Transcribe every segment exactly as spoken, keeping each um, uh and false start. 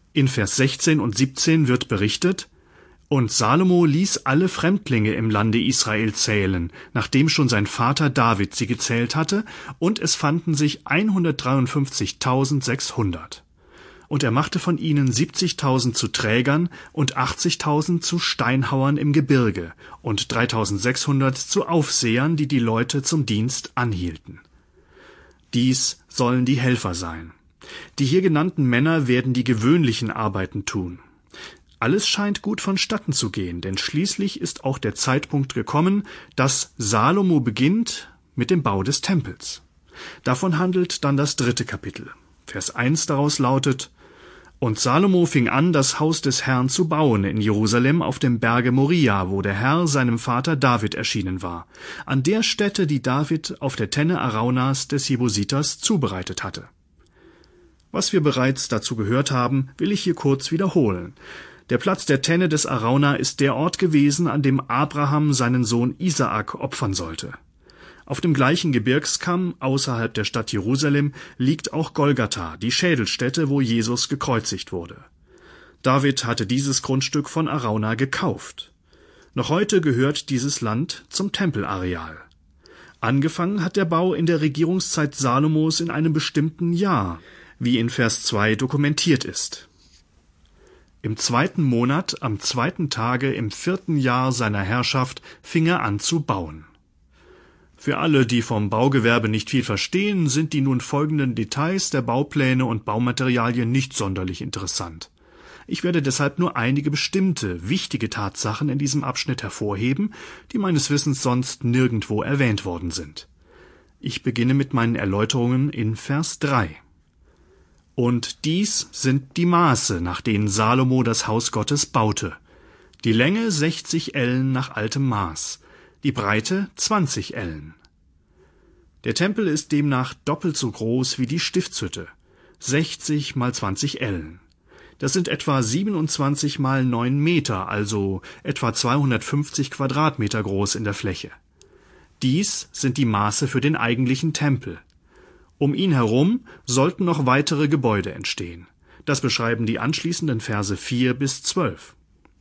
In Vers sechzehn und siebzehn wird berichtet: Und Salomo ließ alle Fremdlinge im Lande Israel zählen, nachdem schon sein Vater David sie gezählt hatte, und es fanden sich hundertdreiundfünfzigtausendsechshundert. Und er machte von ihnen siebzigtausend zu Trägern und achtzigtausend zu Steinhauern im Gebirge und dreitausendsechshundert zu Aufsehern, die die Leute zum Dienst anhielten. Dies sollen die Helfer sein. Die hier genannten Männer werden die gewöhnlichen Arbeiten tun. Alles scheint gut vonstatten zu gehen, denn schließlich ist auch der Zeitpunkt gekommen, dass Salomo beginnt mit dem Bau des Tempels. Davon handelt dann das dritte Kapitel. Vers eins daraus lautet: Und Salomo fing an, das Haus des Herrn zu bauen in Jerusalem auf dem Berge Moria, wo der Herr seinem Vater David erschienen war, an der Stätte, die David auf der Tenne Araunas des Jebusiters zubereitet hatte. Was wir bereits dazu gehört haben, will ich hier kurz wiederholen. Der Platz der Tenne des Arauna ist der Ort gewesen, an dem Abraham seinen Sohn Isaak opfern sollte. Auf dem gleichen Gebirgskamm außerhalb der Stadt Jerusalem liegt auch Golgatha, die Schädelstätte, wo Jesus gekreuzigt wurde. David hatte dieses Grundstück von Arauna gekauft. Noch heute gehört dieses Land zum Tempelareal. Angefangen hat der Bau in der Regierungszeit Salomos in einem bestimmten Jahr, wie in Vers zwei dokumentiert ist. Im zweiten Monat, am zweiten Tage im vierten Jahr seiner Herrschaft, fing er an zu bauen. Für alle, die vom Baugewerbe nicht viel verstehen, sind die nun folgenden Details der Baupläne und Baumaterialien nicht sonderlich interessant. Ich werde deshalb nur einige bestimmte, wichtige Tatsachen in diesem Abschnitt hervorheben, die meines Wissens sonst nirgendwo erwähnt worden sind. Ich beginne mit meinen Erläuterungen in Vers drei. Und dies sind die Maße, nach denen Salomo das Haus Gottes baute. Die Länge sechzig Ellen nach altem Maß, die Breite zwanzig Ellen. Der Tempel ist demnach doppelt so groß wie die Stiftshütte, sechzig mal zwanzig Ellen. Das sind etwa siebenundzwanzig mal neun Meter, also etwa zweihundertfünfzig Quadratmeter groß in der Fläche. Dies sind die Maße für den eigentlichen Tempel. Um ihn herum sollten noch weitere Gebäude entstehen. Das beschreiben die anschließenden Verse vier bis zwölf.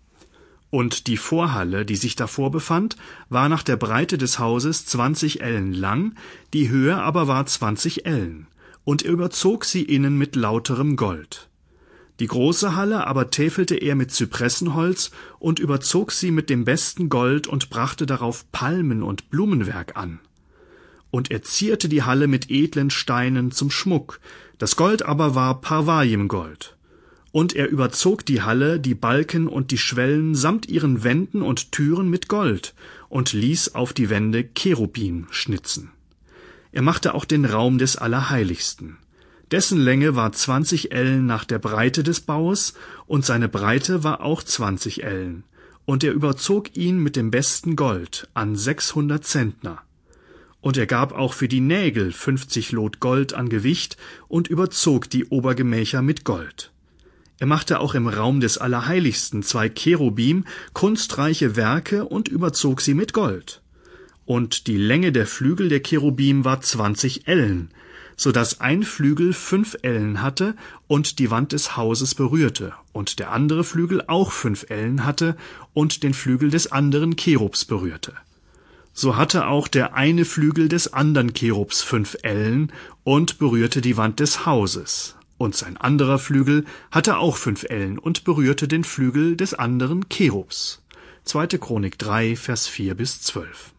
Und die Vorhalle, die sich davor befand, war nach der Breite des Hauses zwanzig Ellen lang, die Höhe aber war zwanzig Ellen, und er überzog sie innen mit lauterem Gold. Die große Halle aber täfelte er mit Zypressenholz und überzog sie mit dem besten Gold und brachte darauf Palmen und Blumenwerk an. Und er zierte die Halle mit edlen Steinen zum Schmuck, das Gold aber war Parvajimgold. Und er überzog die Halle, die Balken und die Schwellen samt ihren Wänden und Türen mit Gold und ließ auf die Wände Cherubim schnitzen. Er machte auch den Raum des Allerheiligsten. Dessen Länge war zwanzig Ellen nach der Breite des Baues und seine Breite war auch zwanzig Ellen. Und er überzog ihn mit dem besten Gold an sechshundert Zentner. Und er gab auch für die Nägel fünfzig Lot Gold an Gewicht und überzog die Obergemächer mit Gold. Er machte auch im Raum des Allerheiligsten zwei Cherubim, kunstreiche Werke, und überzog sie mit Gold. Und die Länge der Flügel der Cherubim war zwanzig Ellen, so dass ein Flügel fünf Ellen hatte und die Wand des Hauses berührte, und der andere Flügel auch fünf Ellen hatte und den Flügel des anderen Cherubs berührte. So hatte auch der eine Flügel des anderen Cherubs fünf Ellen und berührte die Wand des Hauses. Und sein anderer Flügel hatte auch fünf Ellen und berührte den Flügel des anderen Cherubs. zweite Chronik drei, Vers vier bis zwölf.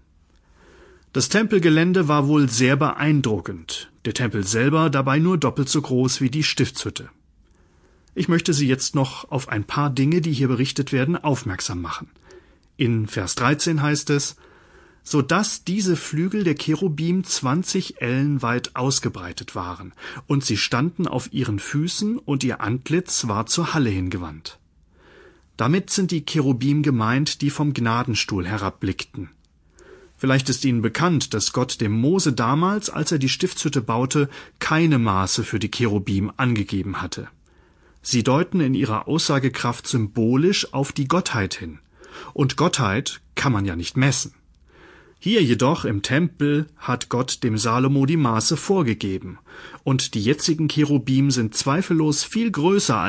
Das Tempelgelände war wohl sehr beeindruckend, der Tempel selber dabei nur doppelt so groß wie die Stiftshütte. Ich möchte Sie jetzt noch auf ein paar Dinge, die hier berichtet werden, aufmerksam machen. In Vers dreizehn heißt es: so dass diese Flügel der Cherubim zwanzig Ellen weit ausgebreitet waren, und sie standen auf ihren Füßen, und ihr Antlitz war zur Halle hingewandt. Damit sind die Cherubim gemeint, die vom Gnadenstuhl herabblickten. Vielleicht ist Ihnen bekannt, dass Gott dem Mose damals, als er die Stiftshütte baute, keine Maße für die Cherubim angegeben hatte. Sie deuten in ihrer Aussagekraft symbolisch auf die Gottheit hin. Und Gottheit kann man ja nicht messen. Hier jedoch im Tempel hat Gott dem Salomo die Maße vorgegeben, und die jetzigen Cherubim sind zweifellos viel größer